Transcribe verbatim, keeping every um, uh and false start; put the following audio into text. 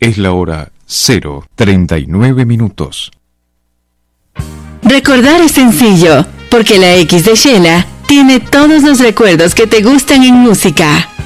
Es la hora cero treinta y nueve minutos. Recordar es sencillo, porque la X de Shela tiene todos los recuerdos que te gustan en música.